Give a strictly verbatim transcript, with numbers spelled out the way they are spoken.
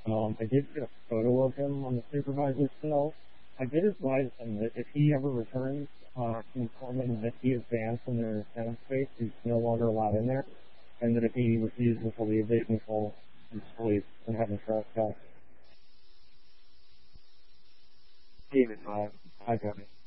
Um, I did get a photo of him on the supervisor's cell. I did advise him that if he ever returns, uh, to inform him that he is banned from their tenant space, he's no longer allowed in there, and that if he refuses to leave, they can call his police and have him trespass. David, Uh, I got it.